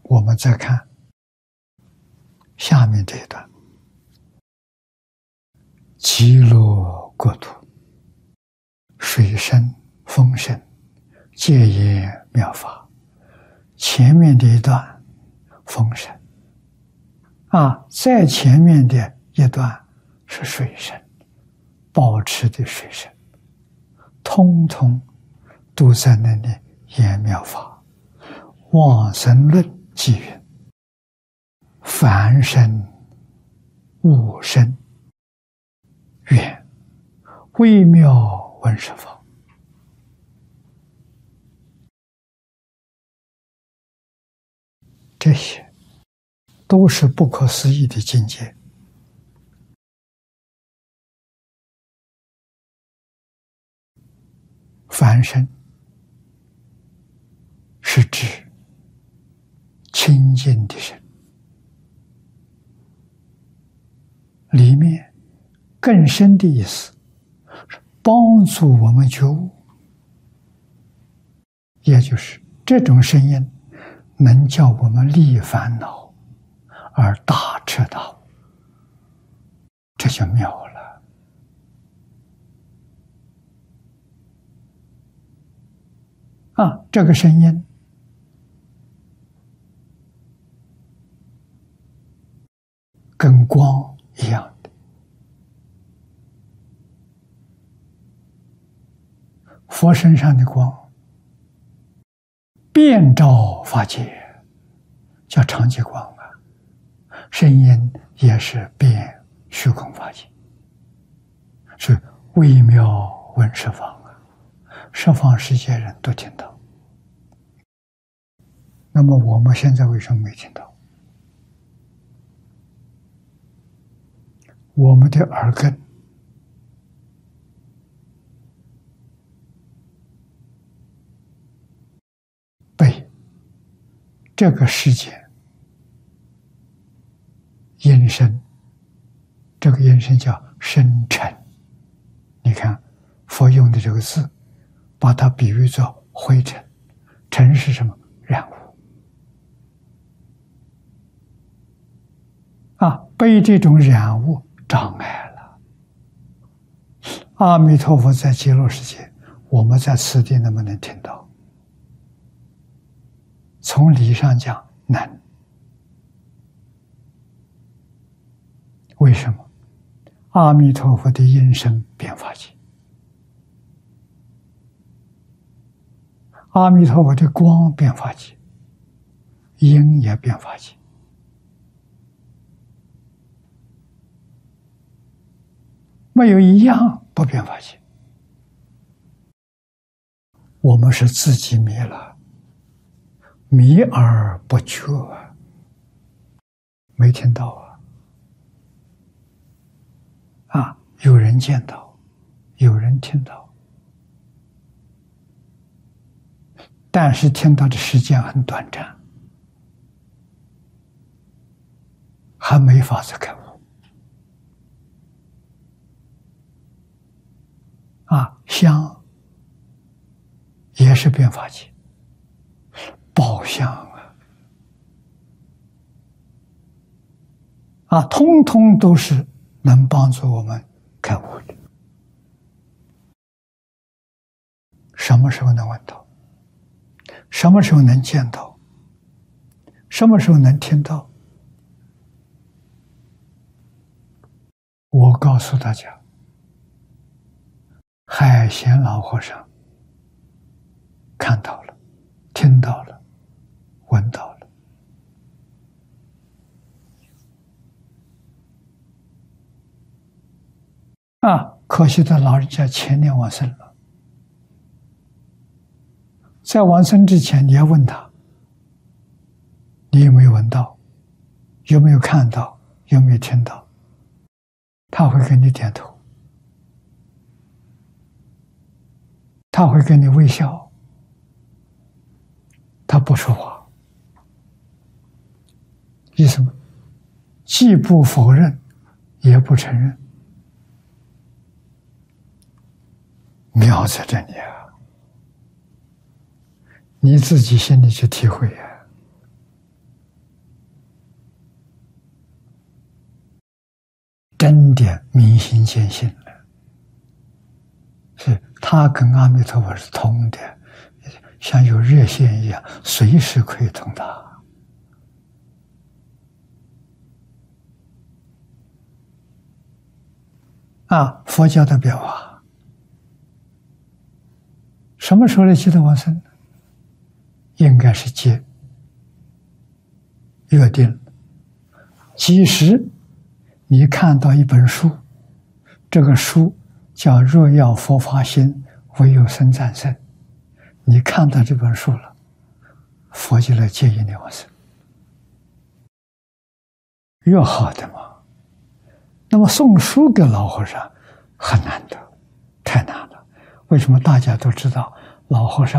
我们再看下面这一段：极乐国土，水深风深，戒言妙法。前面这一段风深在前面的一段是水深，保持的水深，通通都在那里言妙法。往生论记云：凡身无身愿微妙闻十方。这些都是不可思议的境界。凡身是指清净的身，里面更深的意思是帮助我们觉悟，也就是这种声音能叫我们离烦恼而大彻大悟，这就妙了。这个声音跟光一样的，佛身上的光遍照法界，叫常寂光声音也是遍虚空法界，是微妙闻十方十方世界人都听到。那么我们现在为什么没听到？我们的耳根被这个世界阴身，这个阴身叫深沉。你看佛用的这个字，把它比喻作灰尘。尘是什么？染污。被这种染污障碍了。阿弥陀佛在极乐世界，我们在此地能不能听到？从理上讲能。为什么？阿弥陀佛的音声遍法界，阿弥陀佛的光遍法界，音也遍法界。没有一样不遍法界。我们是自己迷了，迷而不觉没听到有人见到，有人听到，但是听到的时间很短暂，还没法子开悟。香也是遍法界，宝相通通都是能帮助我们开悟的。什么时候能闻到？什么时候能见到？什么时候能听到？我告诉大家，海贤老和尚看到了，听到了，闻到了。可惜他老人家前年往生了。在往生之前，你要问他，你有没有闻到？有没有看到？有没有听到？他会跟你点头，他会跟你微笑，他不说话。意思吗？既不否认，也不承认。妙在这里你自己心里去体会真的明心见性了。是他跟阿弥陀佛是通的，像有热线一样，随时可以通达。佛教的表法，什么时候来极乐往生呢？应该是接约定。即使你看到一本书，这个书叫《若要佛法心，唯有僧战胜》，你看到这本书了，佛就来接引你往生，越好的嘛。那么送书给老和尚很难得，太难了。为什么大家都知道老和尚